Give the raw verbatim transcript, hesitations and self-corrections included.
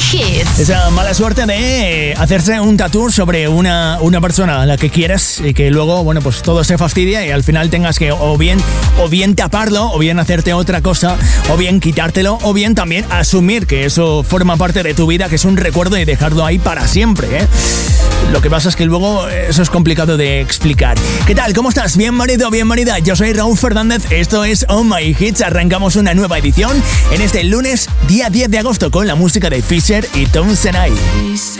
Hits. Esa mala suerte de hacerse un tatú sobre una, una persona a la que quieres y que luego, bueno, pues todo se fastidia y al final tengas que o bien, o bien taparlo, o bien hacerte otra cosa, o bien quitártelo, o bien también asumir que eso forma parte de tu vida, que es un recuerdo y dejarlo ahí para siempre, ¿eh? Lo que pasa es que luego eso es complicado de explicar. ¿Qué tal? ¿Cómo estás? Bienvenido, bienvenida. Yo soy Raúl Fernández. Esto es Oh My Hits. Arrancamos una nueva edición en este lunes, día diez de agosto, con la música de Fisher y Tom Senai.